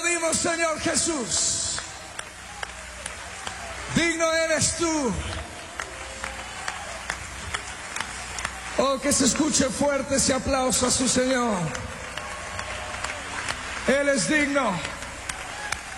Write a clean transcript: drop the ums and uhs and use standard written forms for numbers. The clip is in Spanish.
aplaudimos, Señor Jesús. Digno eres tú. Oh, que se escuche fuerte ese aplauso a su Señor. Él es digno.